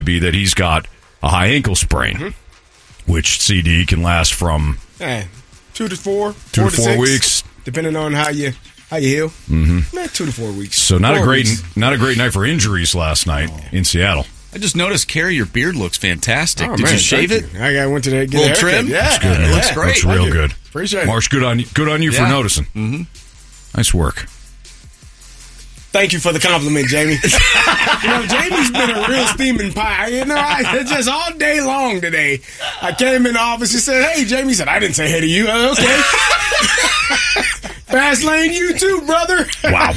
be that he's got a high ankle sprain, which CD can last from 2 to 4, 2 to 4 6, weeks, depending on how you heal. 2 to 4 weeks. So not a great weeks. night for injuries last night in Seattle. I just noticed, Kerry, your beard looks fantastic. Oh, Did man, you shave it? I went to get Little a haircut. trim? Yeah, Looks good, man. It looks great. Looks real Thank you. good. Appreciate it. Marsh, good on you for noticing. Nice work. Thank you for the compliment, Jamie. Jamie's been a real steaming pie. Just all day long today. I came in the office and said, "Hey, Jamie." Said, "I didn't say hey to you." Okay. Fast lane, you too, brother. Wow.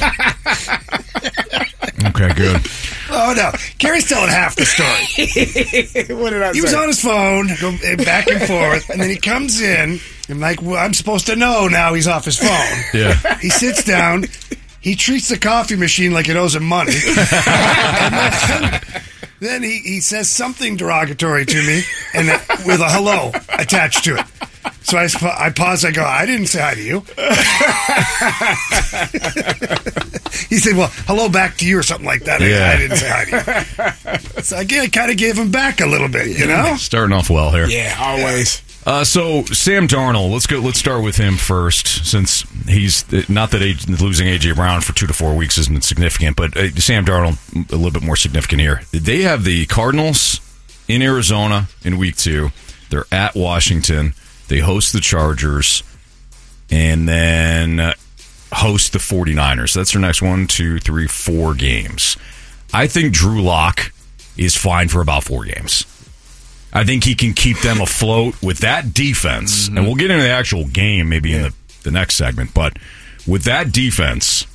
Okay, good. Oh, no. Gary's telling half the story. What did I say? He was on his phone, going back and forth, and then he comes in. I'm like, well, I'm supposed to know now he's off his phone. Yeah. He sits down. He treats the coffee machine like it owes him money. Then he says something derogatory to me and with a hello attached to it. So I pause. I go, I didn't say hi to you. He said, well, hello back to you or something like that. Yeah. I didn't say hi to you. So I kind of gave him back a little bit, you know? Starting off well here. Yeah, always. So Sam Darnold, let's start with him first, since he's not that losing AJ Brown for 2 to 4 weeks isn't significant, but Sam Darnold a little bit more significant here. They have the Cardinals in Arizona in week 2. They're at Washington. They host the Chargers, and then host the 49ers. That's their next 1, 2, 3, 4 games. I think Drew Lock is fine for about 4 games. I think he can keep them afloat with that defense. And we'll get into the actual game maybe in the next segment. But with that defense,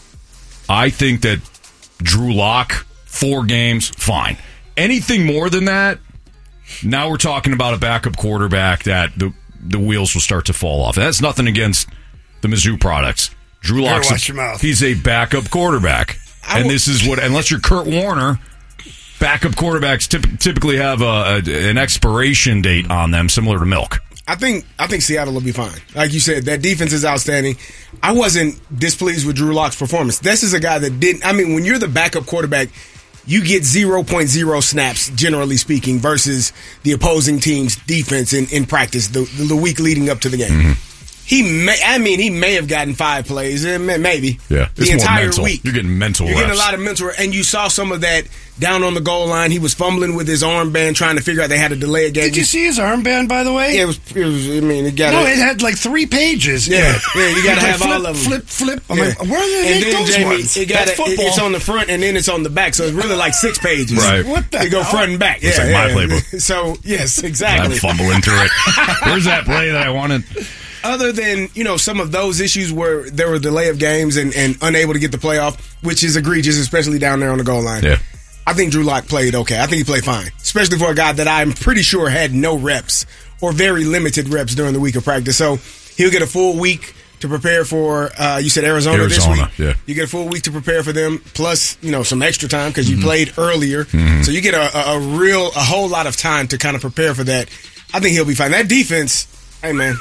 I think that Drew Lock, 4 games, fine. Anything more than that, now we're talking about a backup quarterback that the wheels will start to fall off. That's nothing against the Mizzou products. Drew Lock's watch your mouth. He's a backup quarterback. And this is what, unless you're Kurt Warner, backup quarterbacks typically have an expiration date on them, similar to milk. I think Seattle will be fine. Like you said, that defense is outstanding. I wasn't displeased with Drew Lock's performance. This is a guy that didn't. I mean, when you're the backup quarterback, you get 0.0 snaps, generally speaking, versus the opposing team's defense in practice the week leading up to the game. He may have gotten 5 plays, maybe. Yeah, the entire mental. week. You're getting mental. You're getting reps. a lot of mental, and you saw some of that down on the goal line. He was fumbling with his armband, trying to figure out they had to delay a game. Did you see his armband, by the way? Yeah, it was. I mean, it got. It had like 3 pages. Yeah, you got to have flip, all of them. Flip. I'm Yeah. like, where are they And make then those Jamie, ones? it's on the front and then it's on the back, so it's really like 6 pages. Right. What the They go hell? front and back. It's like my playbook. So yes, I'm exactly. fumbling through it. Where's that play that I wanted? Other than, some of those issues where there were delay of games and unable to get the playoff, which is egregious, especially down there on the goal line. Yeah. I think Drew Lock played okay. I think he played fine, especially for a guy that I'm pretty sure had no reps or very limited reps during the week of practice. So he'll get a full week to prepare for, you said Arizona this week. Yeah. You get a full week to prepare for them, plus, some extra time because you played earlier. So you get a whole lot of time to kind of prepare for that. I think he'll be fine. That defense, hey, man.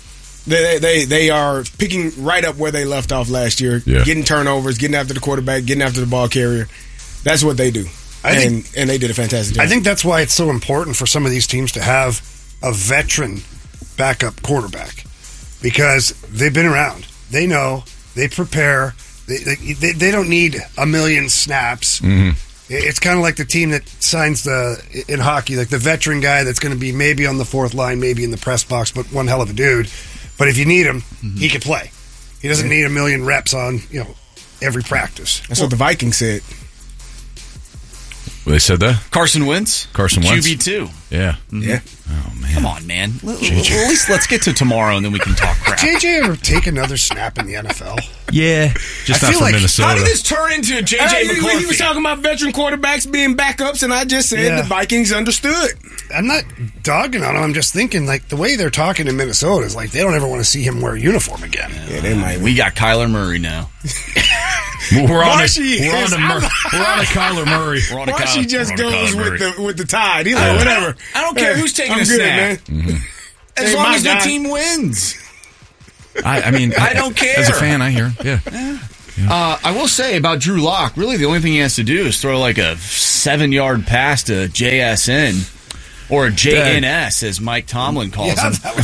They are picking right up where they left off last year, getting turnovers, getting after the quarterback, getting after the ball carrier. That's what they do. And they did a fantastic job. I think that's why it's so important for some of these teams to have a veteran backup quarterback, because they've been around. They know. They prepare. They don't need a million snaps. It's kind of like the team that signs in hockey, like the veteran guy that's going to be maybe on the 4th line, maybe in the press box, but one hell of a dude. But if you need him, he can play. He doesn't need a million reps on every practice. That's what the Vikings said. They said that? Carson Wentz? QB2. Yeah. Yeah. Oh, man. Come on, man. At least let's get to tomorrow and then we can talk crap. JJ ever take another snap in the NFL? Yeah. Just I not feel from like- Minnesota. How did this turn into JJ McCarthy? He was talking about veteran quarterbacks being backups, and I just said the Vikings understood. I'm not dogging on him. I'm just thinking, like, the way they're talking in Minnesota is like they don't ever want to see him wear a uniform again. Yeah, they might. We got Kyler Murray now. We're on Marshy a Kyler Murray. Marshy just goes with the tide. He's like, I whatever. don't care who's taking I'm a good, snap. man. As Hey, long my as the guy. team wins. I mean, I don't care. As a fan, I hear. Yeah. I will say about Drew Lock, really the only thing he has to do is throw like a 7-yard pass to JSN. Or JNS, as Mike Tomlin calls him. And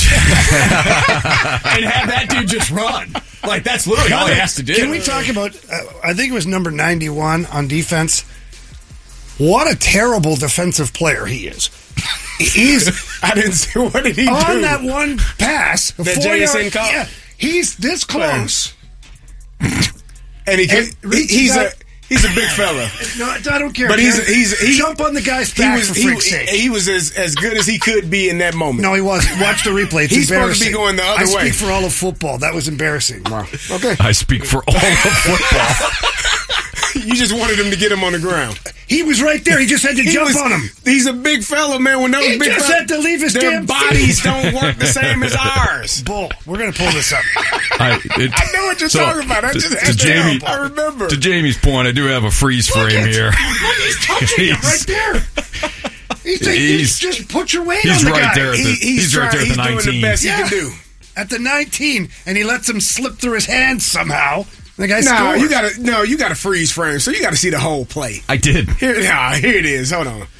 have that dude just run. Like, that's literally all he has to do. Can we talk about, I think it was number 91 on defense. What a terrible defensive player he is. I didn't see, what did he do? On that one pass. That JSN caught? Yeah, he's this close. And he's a big fella. No, I don't care. But he jump on the guy's back for freak's sake. He was as good as he could be in that moment. No, he wasn't. Watch the replay. It's He's embarrassing. supposed to be going the other way. I speak for all of football. That was embarrassing. Wow. Okay. I speak for all of football. You just wanted him to get him on the ground. He was right there. He just had to jump on him. He's a big fella, man. When those He big just fellas, had to leave his their damn bodies feet. don't work the same as ours. Bull. We're going to pull this up. I know what you're talking about. I just had to help. I remember. To Jamie's point, I do have a freeze frame here. Look, he's touching it right there. He's just put your weight on the right guy. there. He's right there at the 19. He's doing the best he can do. At the 19, and he lets him slip through his hands somehow. The guy scores. You got to freeze frame, so you got to see the whole play. I did. Here it is. Hold on.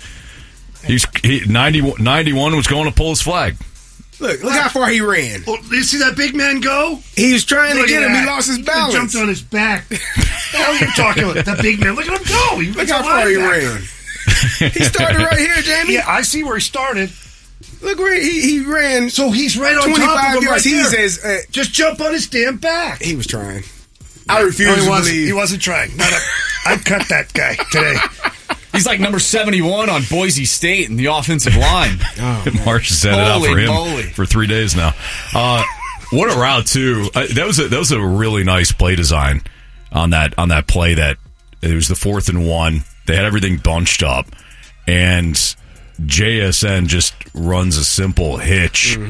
91 was going to pull his flag. Look how far he ran. Oh, you see that big man go? He was trying to get him. That. He lost his balance. He jumped on his back. What the hell are you talking about? That big man. Look at him go. Look how far he ran. He started right here, Jamie. Yeah, I see where he started. Look where he ran. So he's right on 25 top of him yards. right there. Just jump on his damn back. He was trying. I refuse to believe. He wasn't trying. I'd cut that guy today. He's like number 71 on Boise State in the offensive line. Marsh has set it out for him moly. for 3 days now. What a route too! That was a really nice play design on that play. That it was the 4th and 1. They had everything bunched up, and JSN just runs a simple hitch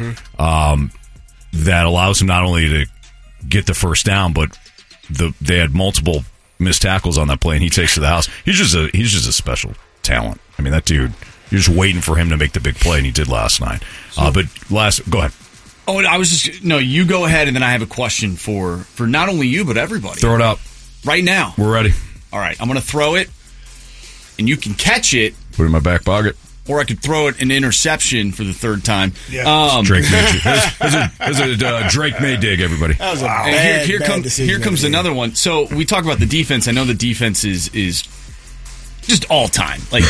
that allows him not only to get the first down, but they had multiple missed tackles on that play, and he takes to the house. He's just a special talent. I mean, that dude, you're just waiting for him to make the big play, and he did last night. Go ahead. Oh, you go ahead, and then I have a question for not only you, but everybody. Throw it up. Right now. We're ready. All right, I'm going to throw it, and you can catch it. Put it in my back pocket. Or I could throw it an interception for the 3rd time. Yeah. Drake May. There's a Drake May dig, everybody. That was a And here decision comes another one. So we talk about the defense. I know the defense is just all time. Like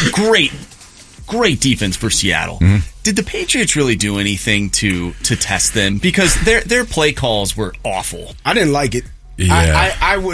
great defense for Seattle. Mm-hmm. Did the Patriots really do anything to test them? Because their play calls were awful. I didn't like it. Yeah.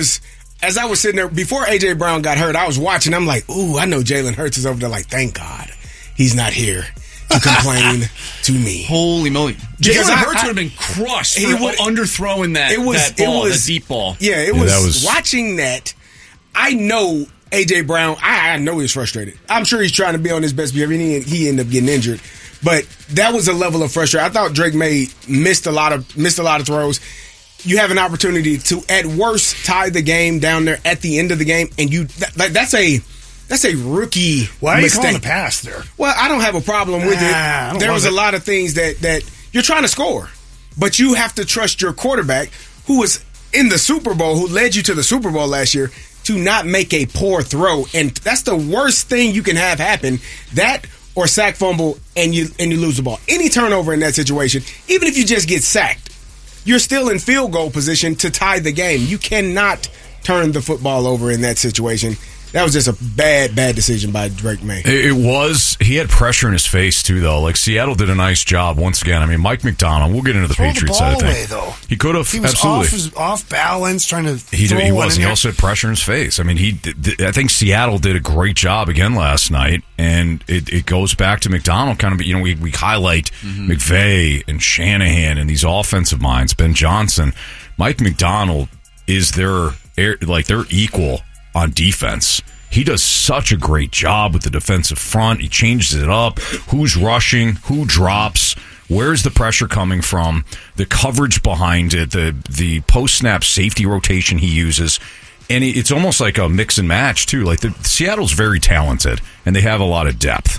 As I was sitting there before A.J. Brown got hurt, I was watching. I'm like, ooh, I know Jalen Hurts is over there. Like, thank God he's not here to complain to me. Holy moly! Jalen Hurts would have been crushed for underthrowing that deep ball. Yeah, it was watching that. I know A.J. Brown. I know he's frustrated. I'm sure he's trying to be on his best behavior. He ended up getting injured, but that was a level of frustration. I thought Drake May missed a lot of throws. You have an opportunity to, at worst, tie the game down there at the end of the game, and that's a rookie Why are mistake. you calling a pass there? Well, I don't have a problem with it. There was a lot of things that you're trying to score, but you have to trust your quarterback, who was in the Super Bowl, who led you to the Super Bowl last year, to not make a poor throw. And that's the worst thing you can have happen. That or sack fumble and you lose the ball. Any turnover in that situation, even if you just get sacked, you're still in field goal position to tie the game. You cannot turn the football over in that situation. That was just a bad decision by Drake May. It was. He had pressure in his face, too, though. Like, Seattle did a nice job once again. I mean, Mike McDonald, we'll get into the Patriots side of things. Though. He could have, he was absolutely. off balance, trying to He was. He also had pressure in his face. I mean, I think Seattle did a great job again last night, and it goes back to McDonald kind of, we highlight McVay and Shanahan and these offensive minds, Ben Johnson. Mike McDonald is their equal on defense. He does such a great job with the defensive front. He changes it up. Who's rushing? Who drops? Where's the pressure coming from? The coverage behind it, the post-snap safety rotation he uses. And it's almost like a mix and match, too. Like, Seattle's very talented, and they have a lot of depth.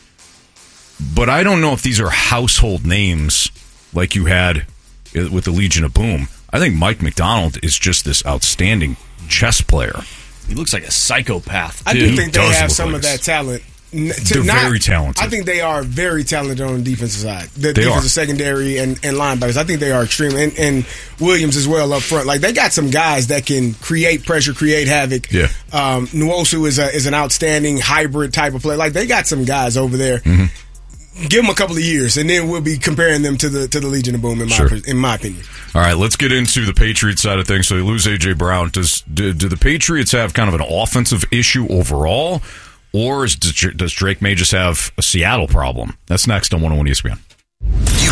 But I don't know if these are household names like you had with the Legion of Boom. I think Mike McDonald is just this outstanding chess player. He looks like a psychopath, too. I do think they does have look some like of that talent. They're very talented. I think they are very talented on the defensive side. The They defensive are. secondary and linebackers. I think they are extreme. And Williams as well up front. Like, they got some guys that can create pressure, create havoc. Yeah. Nwosu is an outstanding hybrid type of player. Like, they got some guys over there. Mm-hmm. Give them a couple of years, and then we'll be comparing them to the Legion of Boom, in my opinion. All right, let's get into the Patriots side of things. So you lose A.J. Brown. Do the Patriots have kind of an offensive issue overall, or does Drake May just have a Seattle problem? That's next on 101 ESPN.